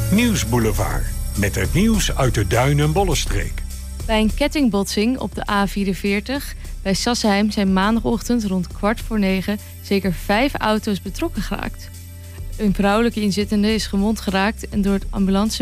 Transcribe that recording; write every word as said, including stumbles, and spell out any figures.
Nieuwsboulevard. Met het nieuws uit de Duin- en Bollenstreek. Bij een kettingbotsing op de A vierenveertig bij Sassheim zijn maandagochtend rond kwart voor negen zeker vijf auto's betrokken geraakt. Een vrouwelijke inzittende is gewond geraakt en door het ambulance